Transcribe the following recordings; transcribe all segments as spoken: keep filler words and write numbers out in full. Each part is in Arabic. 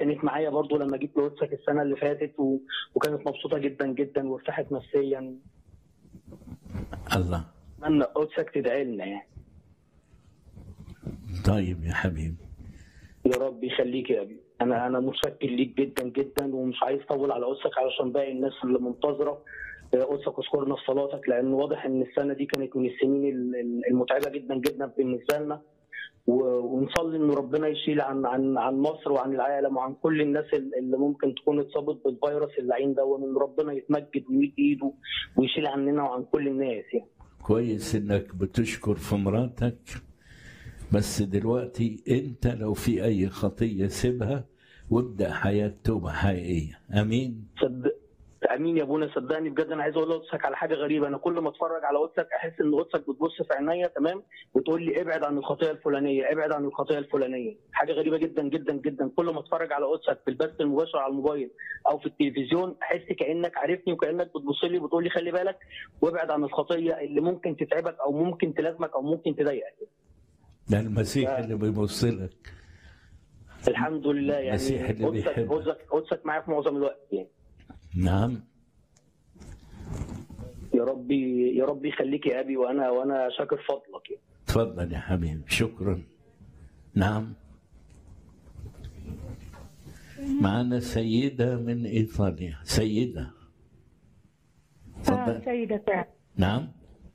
كانت معايا برضو لما جيت لقدسك السنه اللي فاتت و... وكانت مبسوطه جدا جدا وارتاحت نفسيا. الله. اتمنى قدسك تدعي لنا يعني. طيب يا حبيبي. يا رب يخليك يا ابني. انا انا متشكر ليك جدا جدا، ومش عايز اطول على قدسك علشان باقي الناس اللي منتظره. قدسك اذكرنا في صلاتك، لان واضح ان السنه دي كانت من السنين المتعبه جدا جدا بالنسبه لنا، ونصلي ان ربنا يشيل عن عن عن مصر وعن العالم وعن كل الناس اللي ممكن تكون اتصابت بالفيروس اللعين ده، وان ربنا يتمجد ويمد ايده ويشيل عننا وعن كل الناس يعني. كويس انك بتشكر في مراتك، بس دلوقتي انت لو في اي خطيه سيبها وابدا حياه توبه حقيقيه. امين. صدق. امين يا ابونا. صدقني بجد انا عايز اقول لقدسك على حاجه غريبه. انا كل ما اتفرج على قدسك احس ان قدسك بتبص في عينيا تمام وتقول لي ابعد عن الخطيه الفلانيه، ابعد عن الخطيه الفلانيه. حاجه غريبه جدا جدا جدا. كل ما اتفرج على قدسك في البث المباشر على الموبايل او في التلفزيون احس كانك عارفني وكانك بتبص لي وبتقول لي خلي بالك وابعد عن الخطيه اللي ممكن تتعبك او ممكن تلازمك او ممكن تضايقك. ده المسيح اللي بيبص لك. الحمد لله يعني. المسيح اللي قدسك بيحبك. قدسك قدسك معايا في معظم الوقت يعني. نعم. يا ربي يا ربي يخليك يا ابي، وانا وانا شاكر فضلك يعني. تفضل يا حبيبي. شكرا. نعم. معنا سيدة من إيطاليا. سيدة تفضل. آه سيدة كامل. نعم.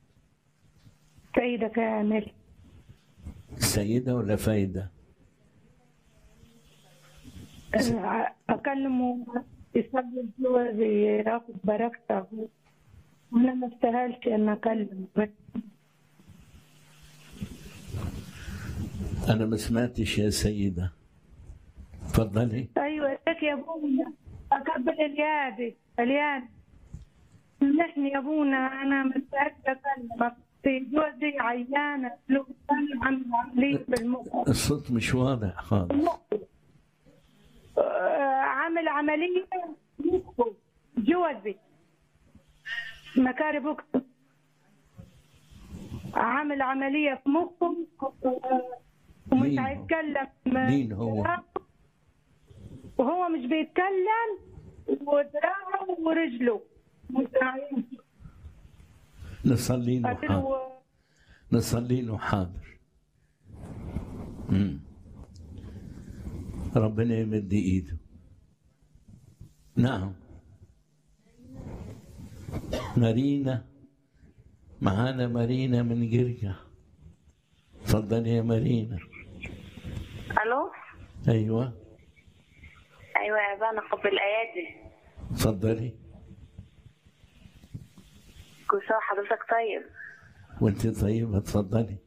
سيدة كامل. سيدة ولا فايدة؟ آه أكلمه يصلي جوزي ياخد بركته، أنا ما استاهلش إن أكلمه. أنا ما سمعتش يا سيدة. تفضلي. أيوة لك يا أبونا، أقبل اليادي الياد. سامحني يا أبونا، أنا ما استاهلش أكلمك. في جوزي عيانة لو كان عم عملية بالمخ. الصوت مش واضح خالص. آه عامل عملية مخه جوزي مكاري بوكس، عامل عملية في مخه ومش مين هيتكلم. مين هو؟ وهو مش بيتكلم ودراعه ورجله مش عايز. نصلي له حاضر. نصلي له حاضر. مم. ربنا يمد ايده. نعم. مارينا معانا. مارينا من جرجا. تفضلي يا مارينا. الو. ايوه. ايوه يا بنا قبل الايادي. تفضلي. كل سنه حضرتك طيب. وانت طيبه. تفضلي.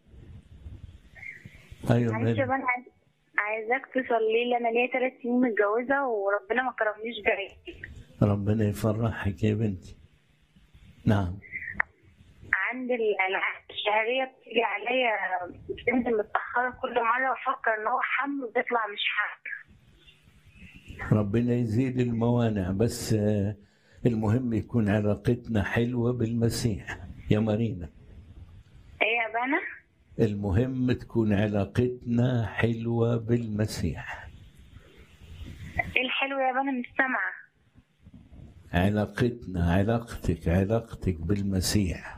ايوه معلش يا بنا، عايزاك تصلي لي. انا ليا ثلاث سنين متجوزه وربنا ما كرمنيش بعيد. ربنا يفرحك يا بنتي. نعم. عندي الالعاب الشهريه بتيجي عليا بتنزل متاخره كل مره، وافكر ان هو حمل وبيطلع مش حمل. ربنا يزيد الموانع، بس المهم يكون علاقتنا حلوه بالمسيح يا مارينا. ايه يا بنا؟ المهم تكون علاقتنا حلوه بالمسيح. ايه الحلو يا بنا؟ مش سامعه. علاقتنا علاقتك علاقتك بالمسيح.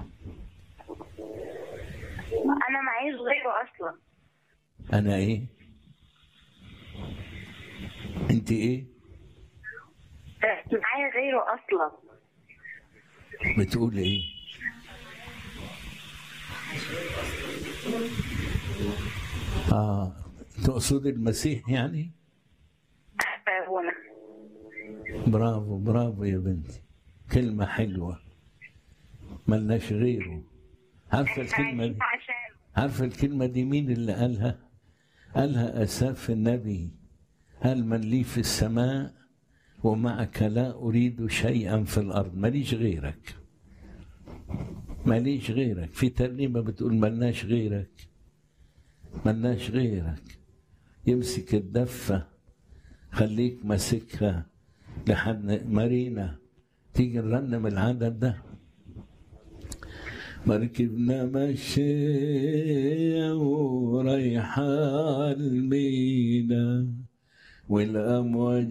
انا معيش غيره اصلا. انا ايه؟ انت ايه؟ معايا غيره اصلا. بتقول ايه؟ اه تقصد المسيح يعني؟ أبونا. برافو برافو يا بنتي. كلمة حلوة. ملناش غيره. عارفة الكلمة دي؟ عارفة الكلمة دي مين اللي قالها؟ قالها أساف النبي. قال من لي في السماء ومعك لا أريد شيئا في الأرض. ماليش غيرك. ماليش غيرك. في ترنيمة بتقول ملناش غيرك. ملناش غيرك. يمسك الدفة خليك ماسكها لحد مارينا. تيجي نرنم العدد ده. مركبنا ماشية ورايحة المينا والأمواج